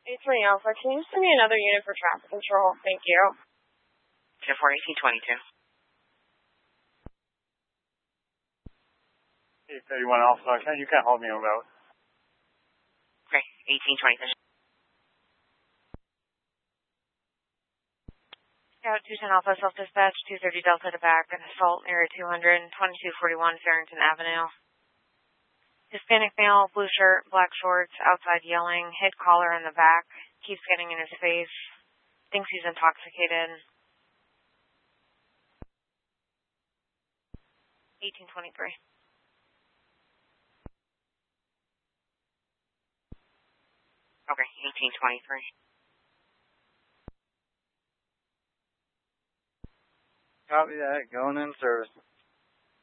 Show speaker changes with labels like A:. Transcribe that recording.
A: A3 Alpha, can you send me another unit for traffic control? Thank you.
B: 10-4, 1822.
C: 831 Alpha, you can't hold me on route.
B: Okay, 1823.
D: Scout 210 Alpha, self-dispatch, 230 Delta to back, an assault area 200, 2241 Farrington Avenue. Hispanic male, blue shirt, black shorts, outside yelling, hit collar in the back, keeps getting in his face, thinks he's intoxicated. 1823.
B: Okay, 1823.
C: Copy that, going in service.